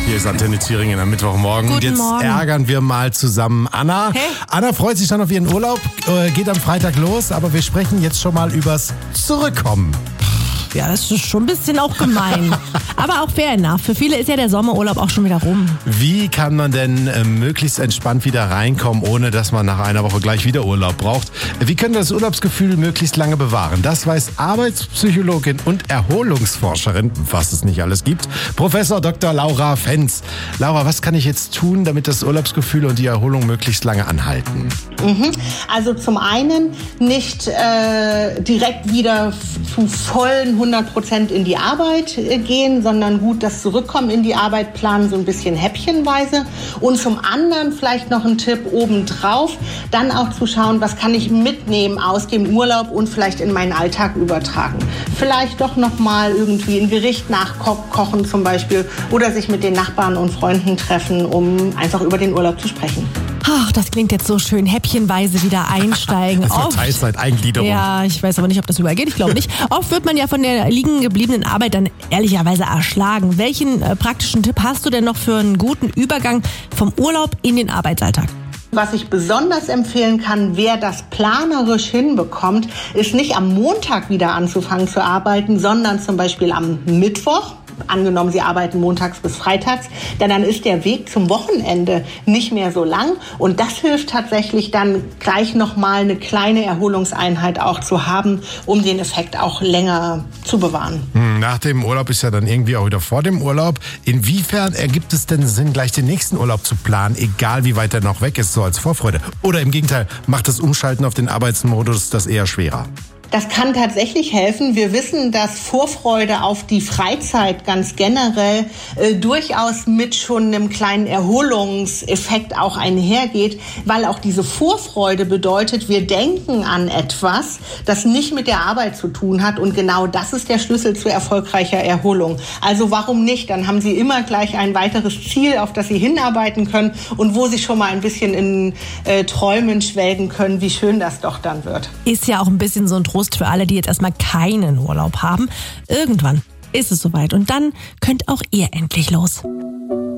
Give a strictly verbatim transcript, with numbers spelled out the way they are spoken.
Hier ist Antenne Thüringen am Mittwochmorgen. Guten Jetzt Morgen. ärgern wir mal zusammen Anna. Hey. Anna freut sich schon auf ihren Urlaub, äh, geht am Freitag los, aber wir sprechen jetzt schon mal übers Zurückkommen. Ja, das ist schon ein bisschen auch gemein. Aber auch fair enough. Für viele ist ja der Sommerurlaub auch schon wieder rum. Wie kann man denn äh, möglichst entspannt wieder reinkommen, ohne dass man nach einer Woche gleich wieder Urlaub braucht? Wie können wir das Urlaubsgefühl möglichst lange bewahren? Das weiß Arbeitspsychologin und Erholungsforscherin, was es nicht alles gibt, Professor Doktor Laura Fenz. Laura, was kann ich jetzt tun, damit das Urlaubsgefühl und die Erholung möglichst lange anhalten? Mhm. Also zum einen nicht äh, direkt wieder zu vollen hundert Prozent in die Arbeit äh, gehen, sondern gut das Zurückkommen in die Arbeit planen, so ein bisschen häppchenweise. Und zum anderen vielleicht noch ein Tipp obendrauf, dann auch zu schauen, was kann ich mitnehmen aus dem Urlaub und vielleicht in meinen Alltag übertragen. Vielleicht doch noch mal irgendwie ein Gericht nachkochen zum Beispiel oder sich mit den Nachbarn und Freunden treffen, um einfach über den Urlaub zu sprechen. Ach, das klingt jetzt so schön. Häppchenweise wieder einsteigen. Das war Teilzeit-Eingliederung. Ja, ich weiß aber nicht, ob das überall geht. Ich glaube nicht. Oft wird man ja von der liegen gebliebenen Arbeit dann ehrlicherweise erschlagen. Welchen äh, praktischen Tipp hast du denn noch für einen guten Übergang vom Urlaub in den Arbeitsalltag? Was ich besonders empfehlen kann, wer das planerisch hinbekommt, ist nicht am Montag wieder anzufangen zu arbeiten, sondern zum Beispiel am Mittwoch. Angenommen, Sie arbeiten montags bis freitags, denn dann ist der Weg zum Wochenende nicht mehr so lang. Und das hilft tatsächlich dann gleich nochmal eine kleine Erholungseinheit auch zu haben, um den Effekt auch länger zu bewahren. Nach dem Urlaub ist ja dann irgendwie auch wieder vor dem Urlaub. Inwiefern ergibt es denn Sinn, gleich den nächsten Urlaub zu planen, egal wie weit er noch weg ist, so als Vorfreude? Oder im Gegenteil, macht das Umschalten auf den Arbeitsmodus das eher schwerer? Das kann tatsächlich helfen. Wir wissen, dass Vorfreude auf die Freizeit ganz generell äh, durchaus mit schon einem kleinen Erholungseffekt auch einhergeht, weil auch diese Vorfreude bedeutet, wir denken an etwas, das nicht mit der Arbeit zu tun hat, und genau das ist der Schlüssel zu erfolgreicher Erholung. Also warum nicht? Dann haben Sie immer gleich ein weiteres Ziel, auf das Sie hinarbeiten können und wo Sie schon mal ein bisschen in äh, Träumen schwelgen können, wie schön das doch dann wird. Ist ja auch ein bisschen so ein Trost für alle, die jetzt erstmal keinen Urlaub haben. Irgendwann ist es soweit und dann könnt auch ihr endlich los.